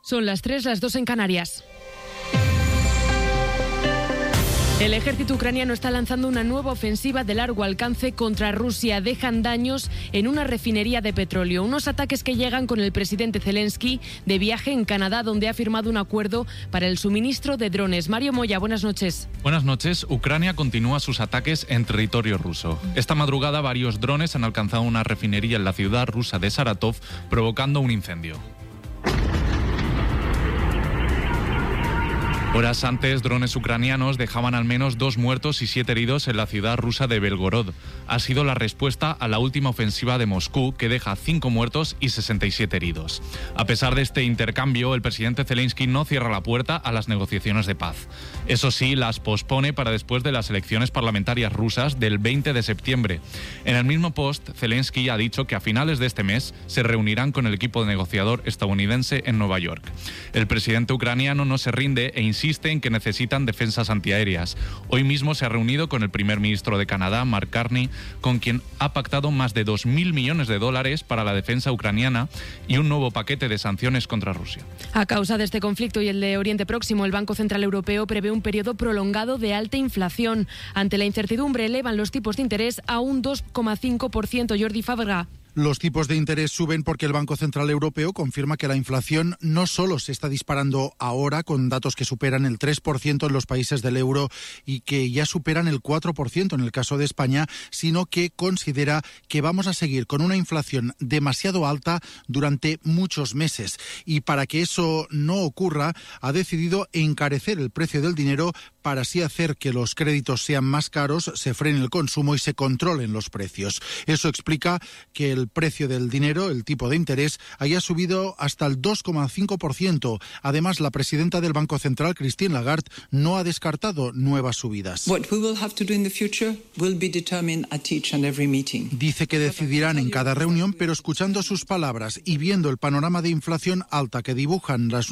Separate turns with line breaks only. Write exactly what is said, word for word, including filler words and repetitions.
Son las tres, las dos en Canarias. El ejército ucraniano está lanzando una nueva ofensiva de largo alcance contra Rusia. Dejan daños en una refinería de petróleo. Unos ataques que llegan con el presidente Zelensky de viaje en Canadá, donde ha firmado un acuerdo para el suministro de drones. Mario Moya, buenas noches.
Buenas noches. Ucrania continúa sus ataques en territorio ruso. Esta madrugada varios drones han alcanzado una refinería en la ciudad rusa de Saratov, provocando un incendio. Horas antes, drones ucranianos dejaban al menos dos muertos y siete heridos en la ciudad rusa de Belgorod. Ha sido la respuesta a la última ofensiva de Moscú, que deja cinco muertos y sesenta y siete heridos. A pesar de este intercambio, el presidente Zelensky no cierra la puerta a las negociaciones de paz. Eso sí, las pospone para después de las elecciones parlamentarias rusas del veinte de septiembre. En el mismo post, Zelensky ha dicho que a finales de este mes se reunirán con el equipo negociador estadounidense en Nueva York. El presidente ucraniano no se rinde e insiste Insiste en que necesitan defensas antiaéreas. Hoy mismo se ha reunido con el primer ministro de Canadá, Mark Carney, con quien ha pactado más de dos mil millones de dólares para la defensa ucraniana y un nuevo paquete de sanciones contra Rusia.
A causa de este conflicto y el de Oriente Próximo, el Banco Central Europeo prevé un periodo prolongado de alta inflación. Ante la incertidumbre, elevan los tipos de interés a un dos coma cinco por ciento. Jordi Fabra.
Los tipos de interés suben porque el Banco Central Europeo confirma que la inflación no solo se está disparando ahora, con datos que superan el tres por ciento en los países del euro y que ya superan el cuatro por ciento en el caso de España, sino que considera que vamos a seguir con una inflación demasiado alta durante muchos meses. Y para que eso no ocurra, ha decidido encarecer el precio del dinero para así hacer que los créditos sean más caros, se frene el consumo y se controlen los precios. Eso explica que el El precio del dinero, el tipo de interés, haya subido hasta el dos coma cinco por ciento. Además, la presidenta del Banco Central, Christine Lagarde, no ha descartado nuevas subidas. Dice que decidirán en cada reunión, pero escuchando sus palabras y viendo el panorama de inflación alta que dibujan las